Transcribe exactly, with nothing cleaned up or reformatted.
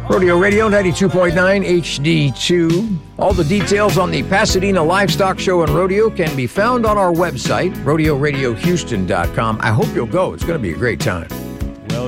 Rodeo Radio ninety-two point nine H D two. All the details on the Pasadena Livestock Show and Rodeo can be found on our website, rodeo radio houston dot com. I hope you'll go. It's going to be a great time.